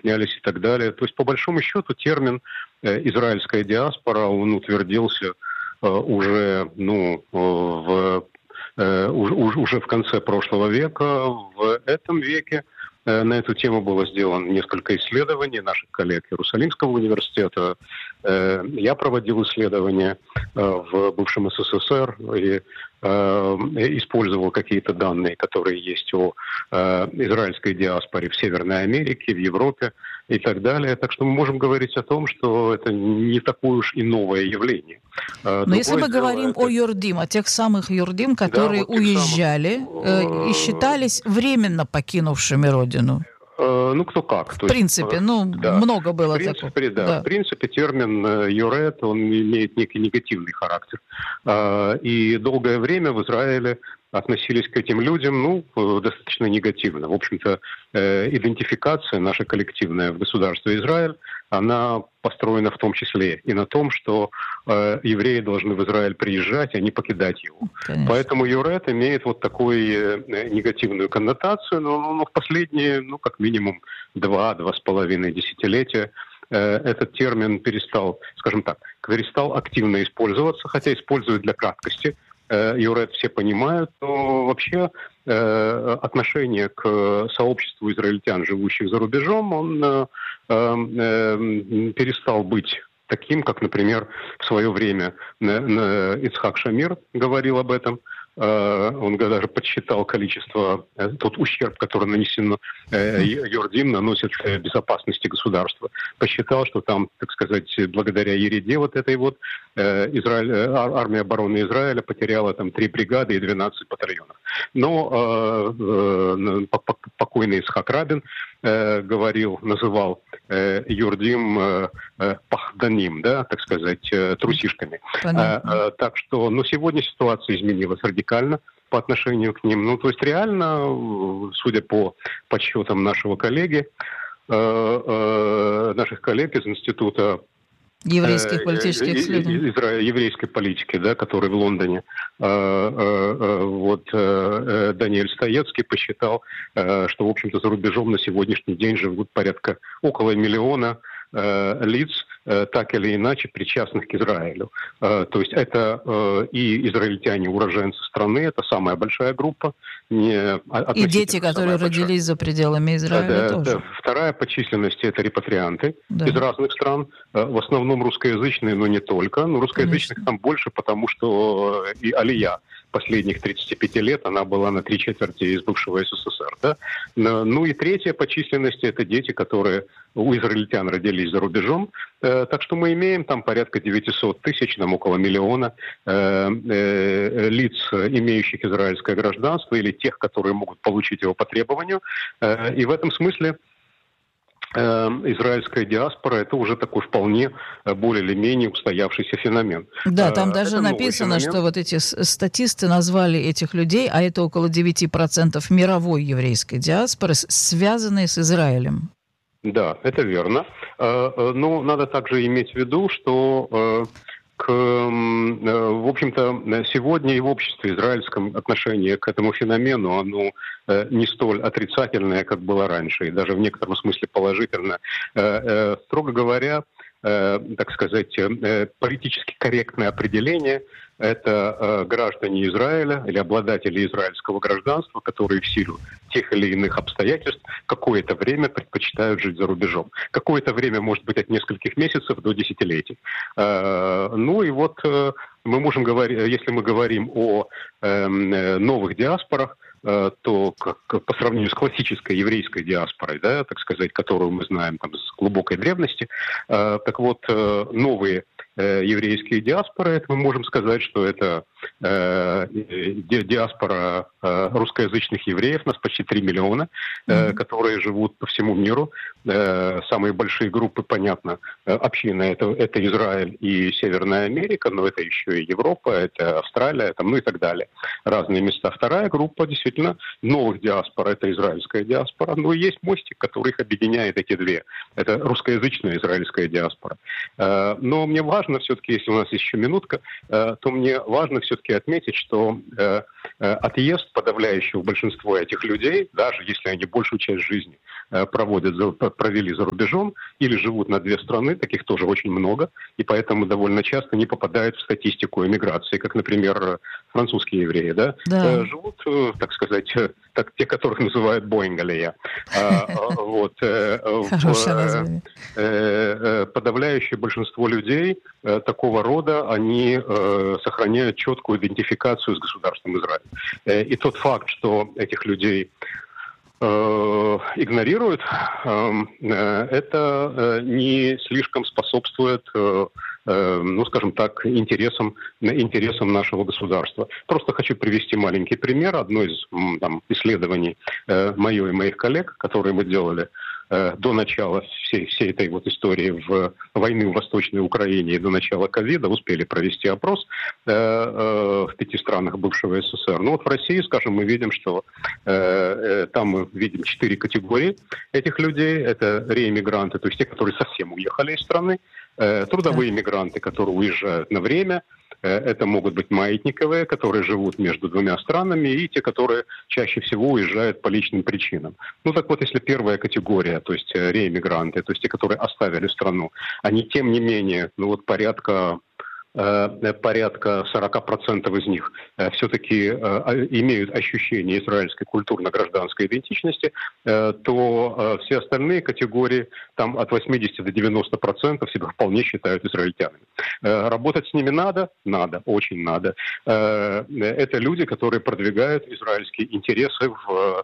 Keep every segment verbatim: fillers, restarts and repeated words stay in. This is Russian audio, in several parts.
укрепнялись и так далее. То есть, по большому счету, термин «израильская диаспора», он утвердился уже, ну, в, уже в конце прошлого века. В этом веке на эту тему было сделано несколько исследований наших коллег Иерусалимского университета. Я проводил исследования в бывшем СССР и использовал какие-то данные, которые есть о израильской диаспоре в Северной Америке, в Европе и так далее. Так что мы можем говорить о том, что это не такое уж и новое явление. Но Другое если мы дело, говорим это... о юрдим, о тех самых юрдим, которые да, вот уезжали самых... и считались временно покинувшими родину. Ну, кто как. В То принципе, есть, ну, да. много было в принципе, такого. Да. Да. В принципе, термин «юрет», он имеет некий негативный характер. И долгое время в Израиле относились к этим людям, ну, достаточно негативно. В общем-то, идентификация наша коллективная в государстве Израиль, она построена в том числе и на том, что э, евреи должны в Израиль приезжать, а не покидать его. Конечно. Поэтому юрет имеет вот такую э, негативную коннотацию, но, но в последние, ну, как минимум, два-два с половиной десятилетия э, этот термин перестал, скажем так, перестал активно использоваться, хотя используют для краткости. Э, юрет все понимают, но вообще э, отношение к сообществу израильтян, живущих за рубежом, он э, перестал быть таким, как, например, в свое время Ицхак Шамир говорил об этом. Он даже подсчитал количество, тот ущерб, который нанесен юрдим, наносит безопасности государства. Посчитал, что там, так сказать, благодаря ереде вот этой вот, Израиль, армия обороны Израиля потеряла там три бригады и двенадцать батальонов. Но э, покойный Ицхак Рабин э, говорил, называл э, юрдим э, пахданим, да, так сказать, э, трусишками. Э, э, так что, но сегодня ситуация изменилась радикально по отношению к ним. Ну, то есть реально, судя по подсчетам нашего коллеги, э, э, наших коллег из института еврейских политических исследований. Еврейской политики, да, который в Лондоне. Вот Даниэль Стоецкий посчитал, что, в общем-то, за рубежом на сегодняшний день живут порядка около миллиона лиц, так или иначе причастных к Израилю. То есть это и израильтяне, уроженцы страны, это самая большая группа. Не и дети, которые родились за пределами Израиля, да, тоже. Да. Вторая по численности — это репатрианты да. из разных стран, в основном русскоязычные, но не только. Но русскоязычных Конечно. Там больше, потому что и алия последних тридцати пяти лет, она была на три четверти из бывшего СССР. Да? Ну и третья по численности — это дети, которые у израильтян родились за рубежом. Так что мы имеем там порядка девятьсот тысяч, нам около миллиона э, э, лиц, имеющих израильское гражданство, или тех, которые могут получить его по требованию. Э, и в этом смысле израильская диаспора — это уже такой вполне более или менее устоявшийся феномен. Да, там даже это написано, что вот эти статисты назвали этих людей, а это около девять процентов мировой еврейской диаспоры, связанные с Израилем. Да, это верно. Но надо также иметь в виду, что к, в общем-то, сегодня и в обществе израильском отношение к этому феномену, оно не столь отрицательное, как было раньше, и даже в некотором смысле положительное. Строго говоря, так сказать, политически корректное определение — это граждане Израиля или обладатели израильского гражданства, которые в силу тех или иных обстоятельств какое-то время предпочитают жить за рубежом. Какое-то время может быть от нескольких месяцев до десятилетий. Ну и вот мы можем говорить, если мы говорим о новых диаспорах, то как, по сравнению с классической еврейской диаспорой, да, так сказать, которую мы знаем там, с глубокой древности, э, так вот, э, новые э, еврейские диаспоры, это мы можем сказать, что это э, ди- диаспора э, русскоязычных евреев, нас почти три миллиона, э, mm-hmm. которые живут по всему миру. Э, самые большие группы, понятно, общины, это, это Израиль и Северная Америка, но это еще и Европа, это Австралия, там, ну и так далее. Разные места. Вторая группа, действительно, новых диаспор, это израильская диаспора, но есть мостик, который их объединяет, эти две. Это русскоязычная израильская диаспора. Но мне важно все-таки, если у нас еще минутка, то мне важно все все-таки отметить, что э, э, отъезд подавляющего большинства этих людей, даже если они большую часть жизни э, проводят, за, провели за рубежом или живут на две страны, таких тоже очень много, и поэтому довольно часто не попадают в статистику эмиграции, как, например, французские евреи, да, да. Э, живут, э, так сказать, э, так, те, которых называют боингалия. Вот. Хорошее название. Подавляющее большинство людей такого рода, они сохраняют четкую идентификацию с государством Израиль. И тот факт, что этих людей игнорируют, это не слишком способствует, ну, скажем так, интересам, интересам нашего государства. Просто хочу привести маленький пример. Одно из там, исследований мое и моих коллег, которые мы делали до начала всей, всей этой вот истории в войны в Восточной Украине и до начала ковида, успели провести опрос э, э, в пяти странах бывшего СССР. Ну вот в России, скажем, мы видим, что э, э, там мы видим четыре категории этих людей. Это реэмигранты, то есть те, которые совсем уехали из страны, э, трудовые мигранты, которые уезжают на время. Это могут быть маятниковые, которые живут между двумя странами, и те, которые чаще всего уезжают по личным причинам. Ну так вот, если первая категория, то есть реэмигранты, то есть те, которые оставили страну, они тем не менее, ну вот порядка... порядка сорок процентов из них все-таки имеют ощущение израильской культурно-гражданской идентичности, то все остальные категории, там от восьмидесяти до девяноста процентов себя вполне считают израильтянами. Работать с ними надо? Надо, очень надо. Это люди, которые продвигают израильские интересы в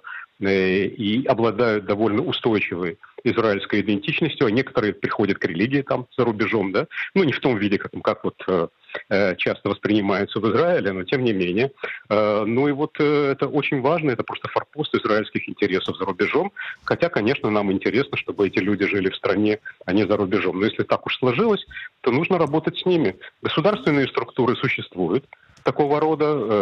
и обладают довольно устойчивой израильской идентичностью, а некоторые приходят к религии там за рубежом, да, ну не в том виде, как, как вот э, часто воспринимается в Израиле, но тем не менее. Э, ну и вот э, это очень важно, это просто форпост израильских интересов за рубежом, хотя, конечно, нам интересно, чтобы эти люди жили в стране, а не за рубежом. Но если так уж сложилось, то нужно работать с ними. Государственные структуры существуют такого рода.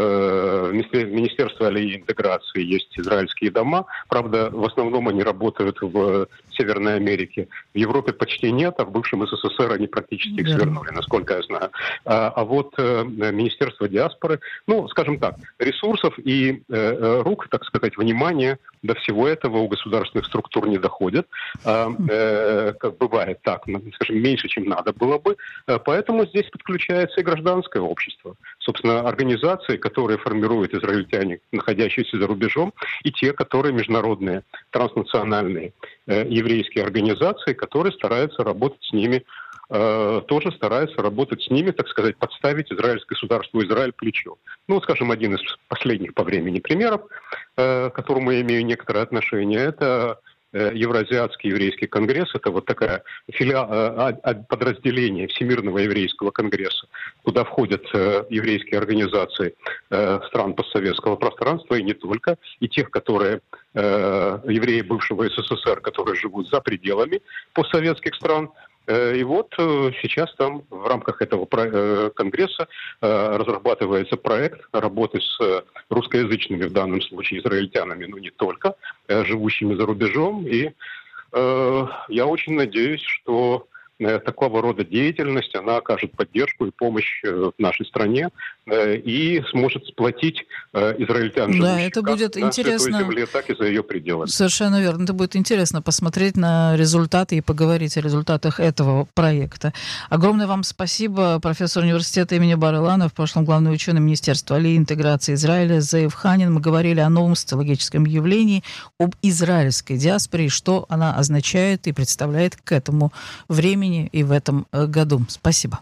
В Министерстве алии интеграции есть израильские дома. Правда, в основном они работают в Северной Америке. В Европе почти нет, а в бывшем СССР они практически их свернули, насколько я знаю. А, а вот Министерство диаспоры, ну, скажем так, ресурсов и э, рук, так сказать, внимания до всего этого у государственных структур не доходит. А, э, как бывает так, скажем, меньше, чем надо было бы. Поэтому здесь подключается и гражданское общество. Собственно, организации, которые формируют израильтяне, находящиеся за рубежом, и те, которые международные, транснациональные э, еврейские организации, которые стараются работать с ними, э, тоже стараются работать с ними, так сказать, подставить израильское государство, Израиль плечо. Ну, вот, скажем, один из последних по времени примеров, э, к которому я имею некоторое отношение, это Евразиатский еврейский конгресс, это вот такая филиал, подразделение Всемирного еврейского конгресса, куда входят еврейские организации стран постсоветского пространства, и не только, и тех, которые евреи бывшего СССР, которые живут за пределами постсоветских стран. И вот сейчас там в рамках этого конгресса разрабатывается проект работы с русскоязычными, в данном случае израильтянами, но не только, живущими за рубежом. И я очень надеюсь, что такого рода деятельность, она окажет поддержку и помощь нашей стране и сможет сплотить израильтян, живущих да, это будет как интересно. на Святой Земле, так и за ее пределами. Совершенно верно. Это будет интересно посмотреть на результаты и поговорить о результатах этого проекта. Огромное вам спасибо, профессор университета имени Бар-Илана, в прошлом главный ученый Министерства алии и интеграции Израиля Зеев Ханин. Мы говорили о новом социологическом явлении, об израильской диаспоре, что она означает и представляет к этому времени и в этом году. Спасибо.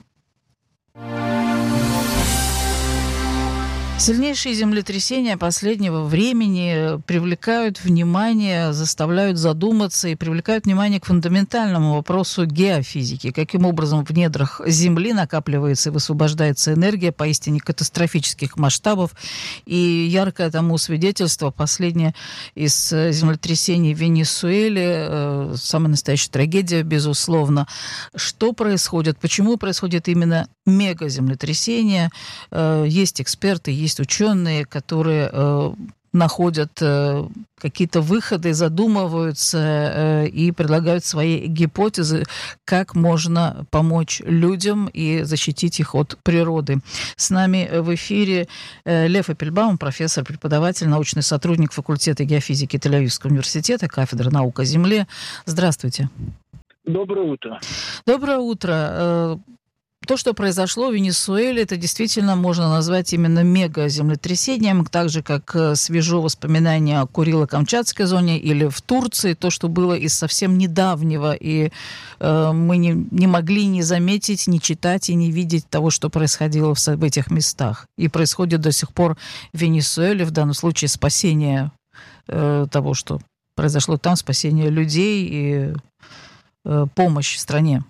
Сильнейшие землетрясения последнего времени привлекают внимание, заставляют задуматься и привлекают внимание к фундаментальному вопросу геофизики. Каким образом в недрах Земли накапливается и высвобождается энергия поистине катастрофических масштабов. И яркое тому свидетельство последнее из землетрясений в Венесуэле. Самая настоящая трагедия, безусловно. Что происходит? Почему происходит именно мегаземлетрясение? Есть эксперты, есть ученые, которые э, находят э, какие-то выходы, задумываются э, и предлагают свои гипотезы, как можно помочь людям и защитить их от природы. С нами в эфире э, Лев Эппельбаум, профессор, преподаватель, научный сотрудник факультета геофизики Тель-Авивского университета, кафедры наук о Земле. Здравствуйте. Доброе утро. Доброе утро. То, что произошло в Венесуэле, это действительно можно назвать именно мега-землетрясением, так же, как свежо воспоминания о Курило-Камчатской зоне или в Турции, то, что было из совсем недавнего, и э, мы не, не могли не заметить, не читать и не видеть того, что происходило в, в этих местах. И происходит до сих пор в Венесуэле, в данном случае спасение э, того, что произошло там, спасение людей и э, помощь стране.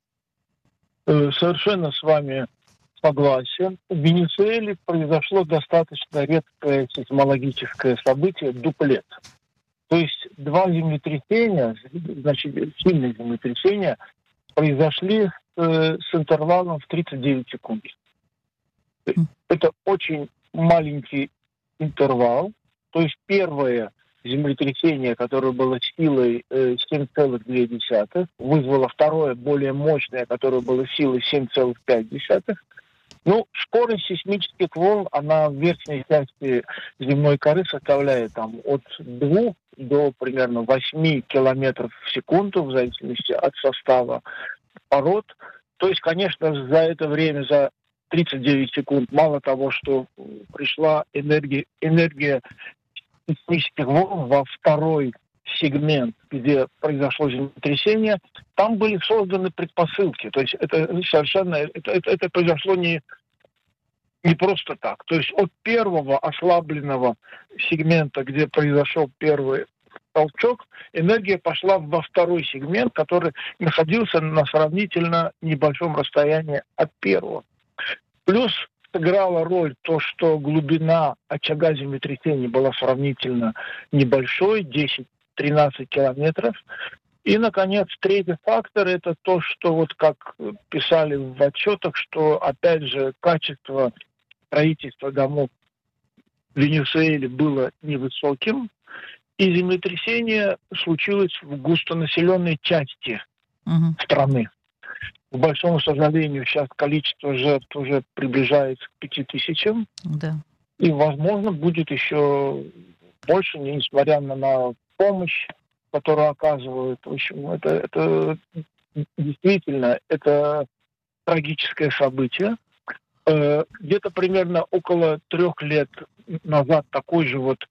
Совершенно с вами согласен. В Венесуэле произошло достаточно редкое сейсмологическое событие — дуплет. То есть два землетрясения, значит, сильные землетрясения, произошли с, с интервалом в тридцать девять секунд. Это очень маленький интервал. То есть первое землетрясение, которое было силой семь целых две десятых, вызвало второе, более мощное, которое было силой семь целых пять десятых. Ну, скорость сейсмических волн, она в верхней части земной коры составляет там от двух до примерно восьми километров в секунду, в зависимости от состава пород. То есть, конечно, за это время, за тридцать девять секунд, мало того, что пришла энергия, энергия сейсмических волн во второй сегмент, где произошло землетрясение, там были созданы предпосылки. То есть это совершенно это, это, это произошло не, не просто так. То есть от первого ослабленного сегмента, где произошел первый толчок, энергия пошла во второй сегмент, который находился на сравнительно небольшом расстоянии от первого. Плюс сыграла роль то, что глубина очага землетрясения была сравнительно небольшой, десять-тринадцать километров. И, наконец, третий фактор — это то, что, вот как писали в отчетах, что, опять же, качество строительства домов в Венесуэле было невысоким, и землетрясение случилось в густонаселенной части угу. страны. К большому сожалению, сейчас количество жертв уже приближается к пяти тысячам. Да. И, возможно, будет еще больше, несмотря на, на помощь, которую оказывают. В общем, это, это действительно это трагическое событие. Э, где-то примерно около трех лет назад такой же вот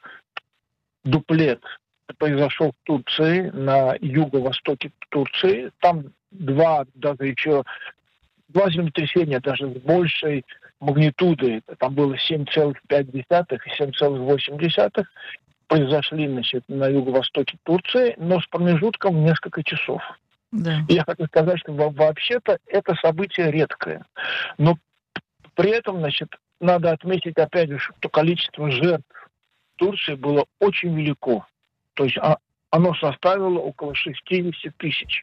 дуплет произошел в Турции, на юго-востоке Турции. Там два, даже еще, два землетрясения даже с большей магнитудой. Там было семь целых пять десятых и семь целых восемь десятых. Произошли, значит, на юго-востоке Турции, но с промежутком в несколько часов. Да. Я хочу сказать, что вообще-то это событие редкое. Но при этом, значит, надо отметить, опять же, что количество жертв в Турции было очень велико. То есть оно составило около шестьдесят тысяч.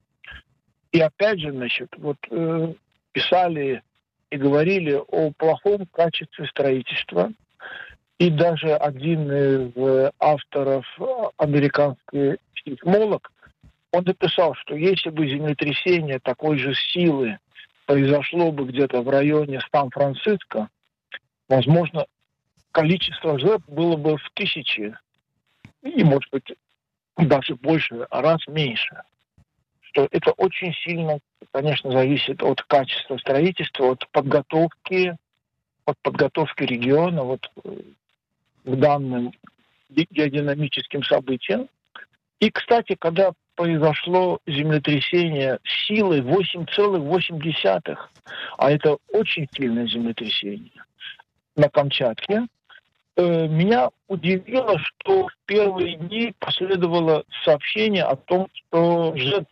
И опять же, значит, вот э, писали и говорили о плохом качестве строительства. И даже один из авторов, американский сейсмолог, он написал, что если бы землетрясение такой же силы произошло бы где-то в районе Сан-Франциско, возможно, количество жертв было бы в тысячи, и, может быть, даже больше, а раз меньше. Что это очень сильно, конечно, зависит от качества строительства, от подготовки, от подготовки региона вот, к данным геодинамическим событиям. И, кстати, когда произошло землетрясение силой восемь целых восемь десятых, а это очень сильное землетрясение на Камчатке, э, меня удивило, что в первые дни последовало сообщение о том, что жертв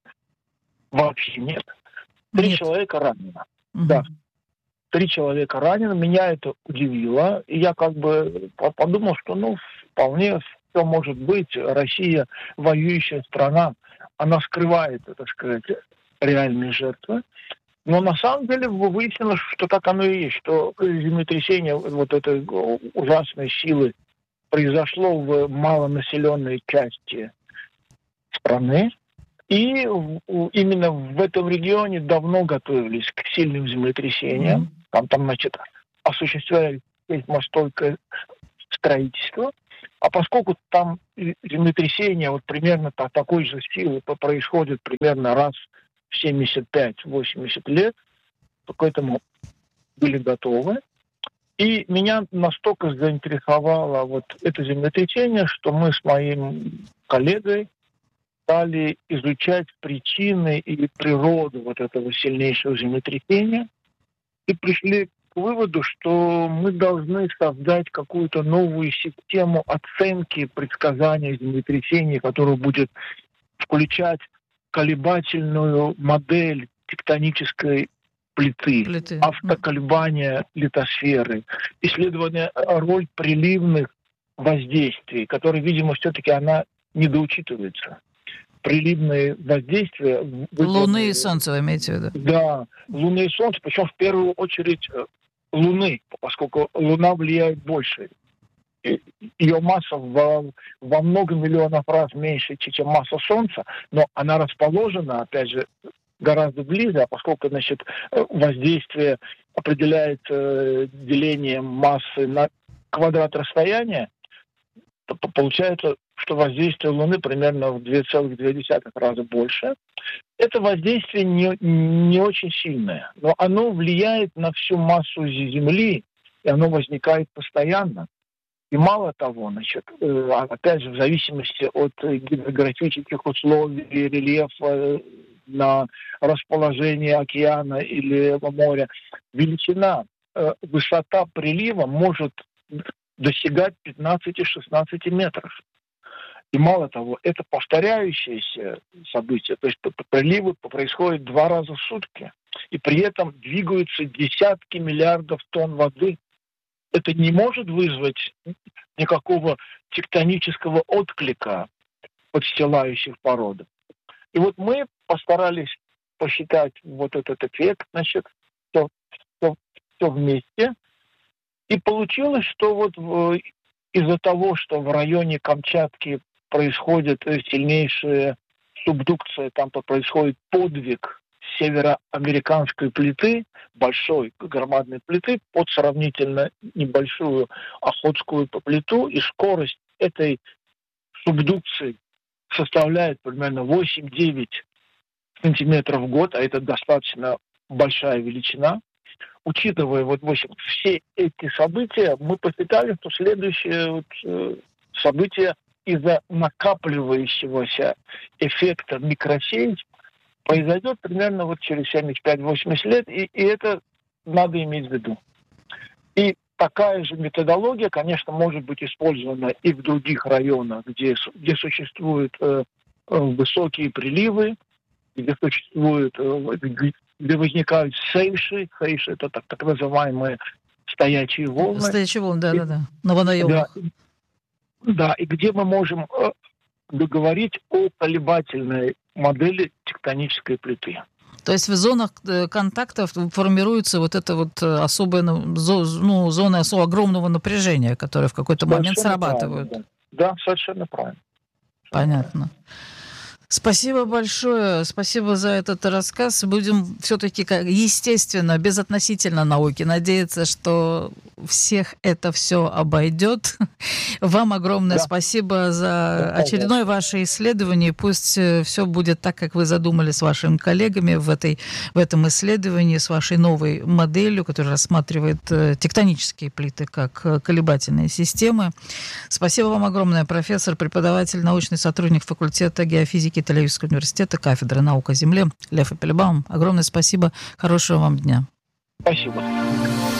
вообще нет. Три нет. человека ранено. Угу. Да. Три человека ранено. Меня это удивило. И я как бы подумал, что ну вполне все может быть. Россия, воюющая страна, она скрывает, так сказать, реальные жертвы. Но на самом деле выяснилось, что так оно и есть, что землетрясение вот этой ужасной силы произошло в малонаселенной части страны. И именно в этом регионе давно готовились к сильным землетрясениям. Mm-hmm. Там, там, значит, осуществляли мостовое строительство. А поскольку там землетрясения вот примерно такой же силы происходят примерно раз в семьдесят пять - восемьдесят лет, то к этому были готовы. И меня настолько заинтересовало вот это землетрясение, что мы с моим коллегой стали изучать причины и природу вот этого сильнейшего землетрясения и пришли к выводу, что мы должны создать какую-то новую систему оценки предсказания землетрясений, которая будет включать колебательную модель тектонической плиты, плиты. автоколебания литосферы, исследование роль приливных воздействий, которые, видимо, все-таки она недоучитывается. Приливные воздействия... Луны и Солнца, вы имеете в виду? Да, Луны и Солнце, причем в первую очередь Луны, поскольку Луна влияет больше. Ее масса во, во много миллионов раз меньше, чем масса Солнца, но она расположена, опять же, гораздо ближе, а поскольку, значит, воздействие определяется делением массы на квадрат расстояния, то получается, что воздействие Луны примерно в два целых две десятых раза больше. Это воздействие не, не очень сильное, но оно влияет на всю массу Земли, и оно возникает постоянно. И мало того, значит, опять же, в зависимости от гидрографических условий, рельефа, на расположение океана или моря, величина, высота прилива может достигать пятнадцать-шестнадцать метров. И мало того, это повторяющееся событие. То есть приливы происходят два раза в сутки. И при этом двигаются десятки миллиардов тонн воды. Это не может вызвать никакого тектонического отклика подстилающих породы. И вот мы постарались посчитать вот этот эффект, значит, все, все, все вместе. И получилось, что вот в, из-за того, что в районе Камчатки происходит сильнейшая субдукция, там происходит подвиг североамериканской плиты, большой громадной плиты, под сравнительно небольшую охотскую плиту, и скорость этой субдукции составляет примерно восемь-девять сантиметров в год, а это достаточно большая величина. Учитывая вот все эти события, мы посчитали, что следующее вот, э, событие из-за накапливающегося эффекта микросейм произойдет примерно вот через семьдесят пять - восемьдесят лет, и, и это надо иметь в виду. И такая же методология, конечно, может быть использована и в других районах, где, где существуют э, высокие приливы, где существуют, э, где возникают сейши. Сейши — это так, так называемые стоячие волны. Стоячие волны, да-да-да, на водоемах. Да, да, и где мы можем э, договорить о колебательной модели тектонической плиты. То есть в зонах контактов формируется вот эта вот особая, ну, зоны особо огромного напряжения, которые в какой-то совершенно момент срабатывают. Да. да, совершенно правильно. Понятно. Спасибо большое, спасибо за этот рассказ. Будем все-таки, естественно, безотносительно науки, надеяться, что всех это все обойдет. Вам огромное да. спасибо за очередное ваше исследование. Пусть все будет так, как вы задумали с вашими коллегами в, этой, в этом исследовании, с вашей новой моделью, которая рассматривает тектонические плиты как колебательные системы. Спасибо вам огромное, профессор, преподаватель, научный сотрудник факультета геофизики Тель-Авивского университета, кафедры наук о Земле Лев Апельбаум. Огромное спасибо. Хорошего вам дня. Спасибо.